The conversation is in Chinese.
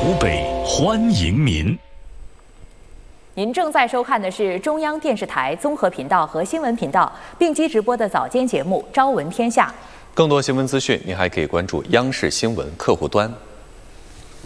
湖北欢迎您。 您正在收看的是中央电视台综合频道和新闻频道并机直播的早间节目《朝闻天下》。 更多新闻资讯，您还可以关注央视新闻客户端。